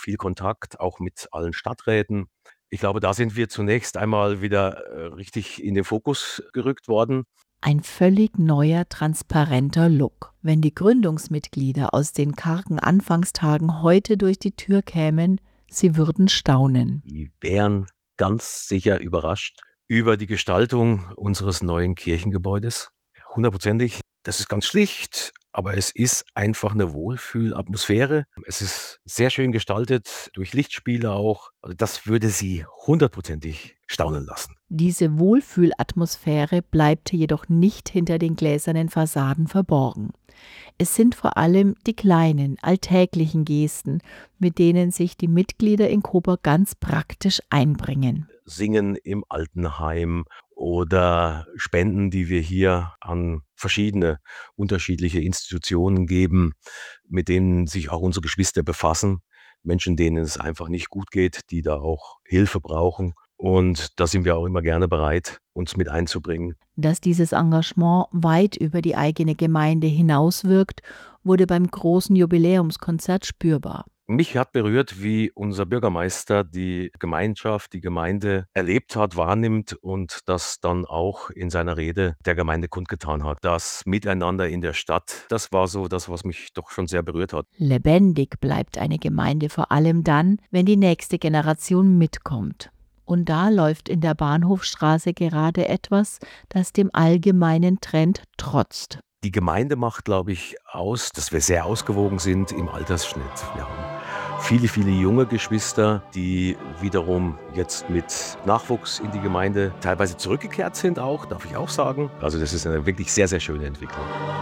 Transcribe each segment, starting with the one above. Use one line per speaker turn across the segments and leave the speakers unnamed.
viel Kontakt, auch mit allen Stadträten. Ich glaube, da sind wir zunächst einmal wieder richtig in den Fokus gerückt worden.
Ein völlig neuer, transparenter Look. Wenn die Gründungsmitglieder aus den kargen Anfangstagen heute durch die Tür kämen, sie würden staunen.
Die wären ganz sicher überrascht über die Gestaltung unseres neuen Kirchengebäudes. Hundertprozentig. Das ist ganz schlicht, aber es ist einfach eine Wohlfühlatmosphäre. Es ist sehr schön gestaltet, durch Lichtspiele auch. Also das würde Sie hundertprozentig staunen lassen.
Diese Wohlfühlatmosphäre bleibt jedoch nicht hinter den gläsernen Fassaden verborgen. Es sind vor allem die kleinen, alltäglichen Gesten, mit denen sich die Mitglieder in Coburg ganz praktisch einbringen.
Singen im Altenheim oder Spenden, die wir hier an verschiedene unterschiedliche Institutionen geben, mit denen sich auch unsere Geschwister befassen. Menschen, denen es einfach nicht gut geht, die da auch Hilfe brauchen. Und da sind wir auch immer gerne bereit, uns mit einzubringen.
Dass dieses Engagement weit über die eigene Gemeinde hinauswirkt, wurde beim großen Jubiläumskonzert spürbar.
Mich hat berührt, wie unser Bürgermeister die Gemeinschaft, die Gemeinde erlebt hat, wahrnimmt und das dann auch in seiner Rede der Gemeinde kundgetan hat. Das Miteinander in der Stadt, das war so das, was mich doch schon sehr berührt hat.
Lebendig bleibt eine Gemeinde vor allem dann, wenn die nächste Generation mitkommt. Und da läuft in der Bahnhofstraße gerade etwas, das dem allgemeinen Trend trotzt.
Die Gemeinde macht, glaube ich, aus, dass wir sehr ausgewogen sind im Altersschnitt. Wir haben viele junge Geschwister, die wiederum jetzt mit Nachwuchs in die Gemeinde teilweise zurückgekehrt sind auch, darf ich auch sagen. Also das ist eine wirklich sehr, sehr schöne Entwicklung.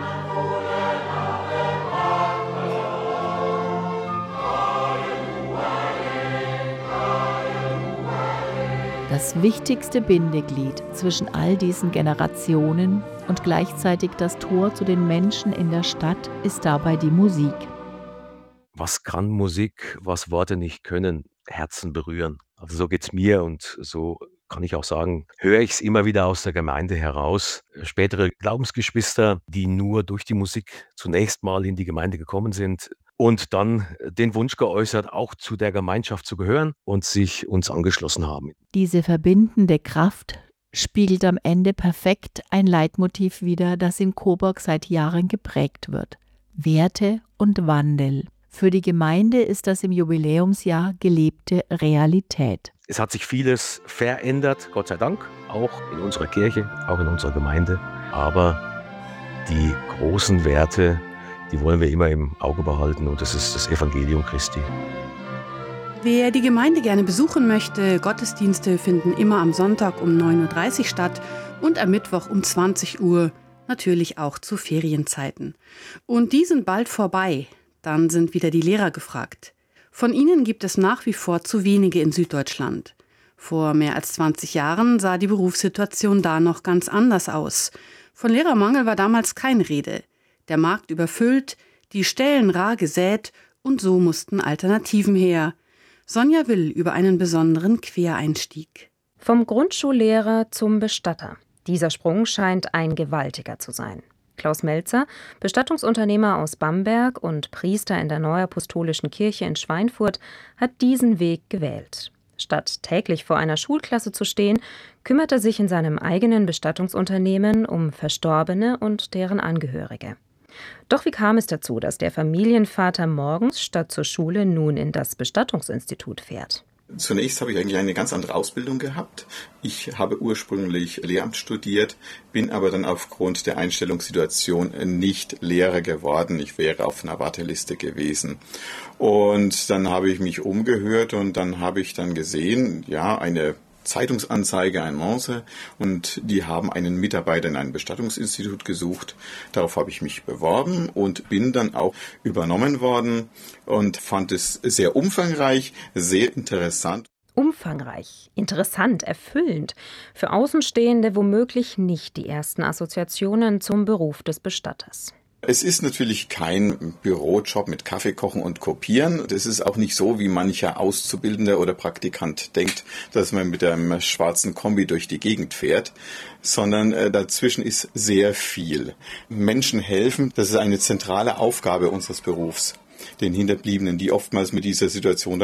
Das wichtigste Bindeglied zwischen all diesen Generationen und gleichzeitig das Tor zu den Menschen in der Stadt ist dabei die Musik.
Was kann Musik, was Worte nicht können? Herzen berühren. Also so geht's mir und so kann ich auch sagen, höre ich es immer wieder aus der Gemeinde heraus. Spätere Glaubensgeschwister, die nur durch die Musik zunächst mal in die Gemeinde gekommen sind und dann den Wunsch geäußert, auch zu der Gemeinschaft zu gehören und sich uns angeschlossen haben.
Diese verbindende Kraft spiegelt am Ende perfekt ein Leitmotiv wider, das in Coburg seit Jahren geprägt wird. Werte und Wandel. Für die Gemeinde ist das im Jubiläumsjahr gelebte Realität.
Es hat sich vieles verändert, Gott sei Dank, auch in unserer Kirche, auch in unserer Gemeinde. Aber die großen Werte, die wollen wir immer im Auge behalten und das ist das Evangelium Christi.
Wer die Gemeinde gerne besuchen möchte, Gottesdienste finden immer am Sonntag um 9.30 Uhr statt und am Mittwoch um 20 Uhr, natürlich auch zu Ferienzeiten. Und die sind bald vorbei. Dann sind wieder die Lehrer gefragt. Von ihnen gibt es nach wie vor zu wenige in Süddeutschland. Vor mehr als 20 Jahren sah die Berufssituation da noch ganz anders aus. Von Lehrermangel war damals keine Rede. Der Markt überfüllt, die Stellen rar gesät und so mussten Alternativen her. Sonja Will über einen besonderen Quereinstieg.
Vom Grundschullehrer zum Bestatter. Dieser Sprung scheint ein gewaltiger zu sein. Klaus Melzer, Bestattungsunternehmer aus Bamberg und Priester in der Neuapostolischen Kirche in Schweinfurt, hat diesen Weg gewählt. Statt täglich vor einer Schulklasse zu stehen, kümmert er sich in seinem eigenen Bestattungsunternehmen um Verstorbene und deren Angehörige. Doch wie kam es dazu, dass der Familienvater morgens statt zur Schule nun in das Bestattungsinstitut fährt?
Zunächst habe ich eigentlich eine ganz andere Ausbildung gehabt. Ich habe ursprünglich Lehramt studiert, bin aber dann aufgrund der Einstellungssituation nicht Lehrer geworden. Ich wäre auf einer Warteliste gewesen. Und dann habe ich mich umgehört und dann habe ich dann gesehen, ja, eine Zeitungsanzeige, ein Annonce, und die haben einen Mitarbeiter in einem Bestattungsinstitut gesucht. Darauf habe ich mich beworben und bin dann auch übernommen worden und fand es sehr umfangreich, sehr interessant.
Umfangreich, interessant, erfüllend. Für Außenstehende womöglich nicht die ersten Assoziationen zum Beruf des Bestatters.
Es ist natürlich kein Bürojob mit Kaffee kochen und kopieren. Das ist auch nicht so, wie mancher Auszubildender oder Praktikant denkt, dass man mit einem schwarzen Kombi durch die Gegend fährt, sondern dazwischen ist sehr viel. Menschen helfen, das ist eine zentrale Aufgabe unseres Berufs, den Hinterbliebenen, die oftmals mit dieser Situation